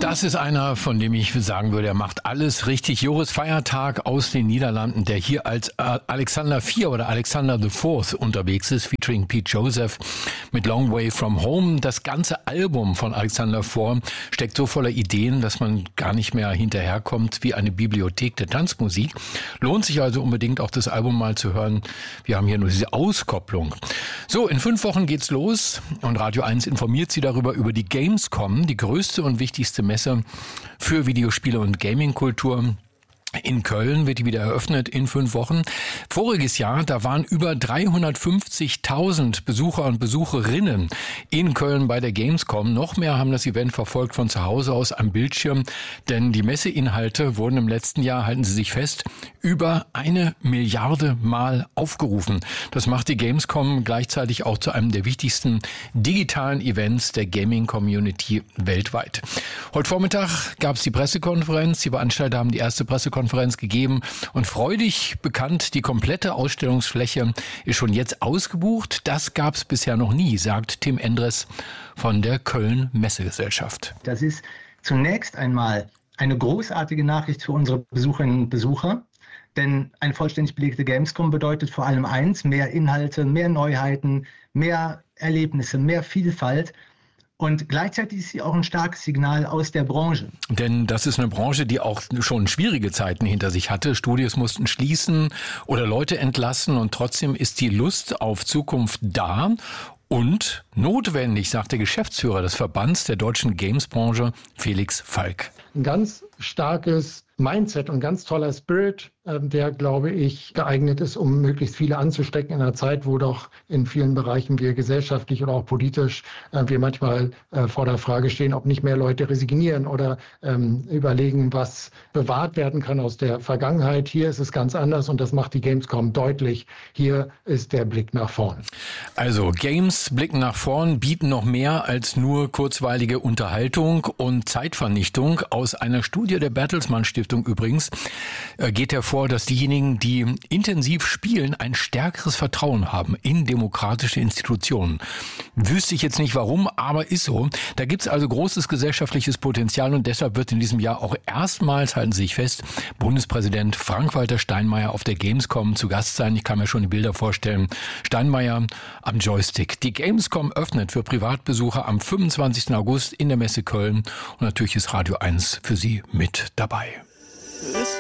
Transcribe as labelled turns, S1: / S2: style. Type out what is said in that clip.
S1: Das ist einer, von dem ich sagen würde, er macht alles richtig. Joris Feiertag aus den Niederlanden, der hier als Alexander IV oder Alexander IV unterwegs ist, featuring Pete Joseph mit Long Way From Home. Das ganze Album von Alexander IV steckt so voller Ideen, dass man gar nicht mehr hinterherkommt, wie eine Bibliothek der Tanzmusik. Lohnt sich also unbedingt auch das Album mal zu hören. Wir haben hier nur diese Auskopplung. So, in 5 Wochen geht's los und Radio 1 informiert Sie darüber über die Gamescom, die größte und wichtigste Messe für Videospiele und Gamingkultur. In Köln wird die wieder eröffnet in 5 Wochen. Voriges Jahr, da waren über 350.000 Besucher und Besucherinnen in Köln bei der Gamescom. Noch mehr haben das Event verfolgt von zu Hause aus am Bildschirm, denn die Messeinhalte wurden im letzten Jahr, halten Sie sich fest, über 1 Milliarde Mal aufgerufen. Das macht die Gamescom gleichzeitig auch zu einem der wichtigsten digitalen Events der Gaming-Community weltweit. Heute Vormittag gab es die Pressekonferenz. Die Veranstalter haben die erste Pressekonferenz gegeben und freudig bekannt, die komplette Ausstellungsfläche ist schon jetzt ausgebucht. Das gab es bisher noch nie, sagt Tim Endres von der Köln Messegesellschaft.
S2: Das ist zunächst einmal eine großartige Nachricht für unsere Besucherinnen und Besucher, denn eine vollständig belegte Gamescom bedeutet vor allem eins: mehr Inhalte, mehr Neuheiten, mehr Erlebnisse, mehr Vielfalt. Und gleichzeitig ist sie auch ein starkes Signal aus der Branche.
S1: Denn das ist eine Branche, die auch schon schwierige Zeiten hinter sich hatte. Studios mussten schließen oder Leute entlassen und trotzdem ist die Lust auf Zukunft da und notwendig, sagt der Geschäftsführer des Verbands der deutschen Gamesbranche, Felix Falk.
S3: Ein ganz starkes Mindset und ganz toller Spirit, der, glaube ich, geeignet ist, um möglichst viele anzustecken in einer Zeit, wo doch in vielen Bereichen wir gesellschaftlich oder auch politisch wir manchmal vor der Frage stehen, ob nicht mehr Leute resignieren oder überlegen, was bewahrt werden kann aus der Vergangenheit. Hier ist es ganz anders und das macht die Gamescom deutlich. Hier ist der Blick nach vorn.
S1: Also Games blicken nach vorn, bieten noch mehr als nur kurzweilige Unterhaltung und Zeitvernichtung. Aus einer Studie der Bertelsmann Stiftung übrigens geht hervor, dass diejenigen, die intensiv spielen, ein stärkeres Vertrauen haben in demokratische Institutionen. Wüsste ich jetzt nicht warum, aber ist so. Da gibt es also großes gesellschaftliches Potenzial und deshalb wird in diesem Jahr auch erstmals, halten Sie sich fest, Bundespräsident Frank-Walter Steinmeier auf der Gamescom zu Gast sein. Ich kann mir schon die Bilder vorstellen. Steinmeier am Joystick. Die Gamescom öffnet für Privatbesucher am 25. August in der Messe Köln und natürlich ist Radio 1 für Sie mit dabei.